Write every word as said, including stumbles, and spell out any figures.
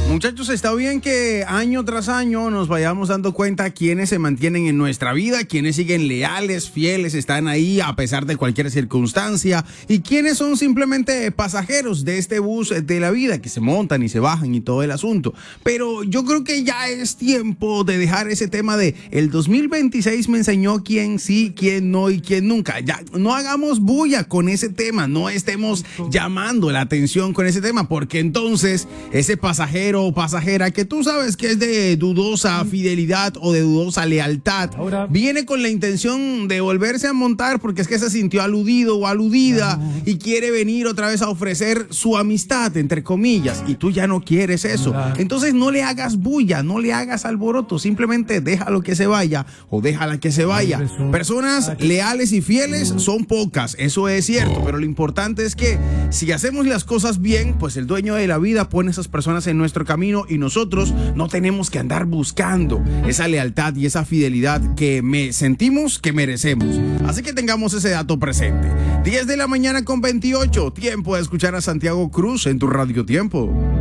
Muchachos, está bien que año tras año nos vayamos dando cuenta quiénes se mantienen en nuestra vida, quiénes siguen leales, fieles, están ahí a pesar de cualquier circunstancia y quiénes son simplemente pasajeros de este bus de la vida que se montan y se bajan y todo el asunto. Pero yo creo que ya es tiempo de dejar ese tema de el dos mil veintiséis me enseñó quién sí, quién no y quién nunca. Ya no hagamos bulla con ese tema, no estemos llamando la atención con ese tema, porque entonces ese pasajero o pasajera que tú sabes que es de dudosa fidelidad o de dudosa lealtad, ahora viene con la intención de volverse a montar porque es que se sintió aludido o aludida y quiere venir otra vez a ofrecer su amistad, entre comillas, y tú ya no quieres eso. Entonces no le hagas bulla, no le hagas alboroto, simplemente déjalo que se vaya o déjala que se vaya. Personas leales y fieles son pocas, eso es cierto, pero lo importante es que si hacemos las cosas bien, pues el dueño de la vida pone esas personas en nuestro camino y nosotros no tenemos que andar buscando esa lealtad y esa fidelidad que me sentimos que merecemos. Así que tengamos ese dato presente. diez de la mañana con veintiocho, tiempo de escuchar a Santiago Cruz en tu Radio Tiempo.